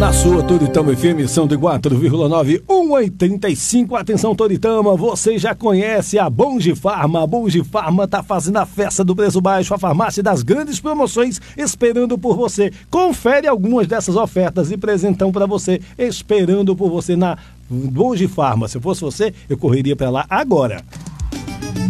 Na sua Toritama FM 104,9, 185. Atenção, Toritama, você já conhece a Bonge Farma. A Bonge Farma tá fazendo a festa do preço baixo, a farmácia das grandes promoções esperando por você. Confere algumas dessas ofertas e presentão para você, esperando por você na Bonge Farma. Se fosse você, eu correria para lá agora.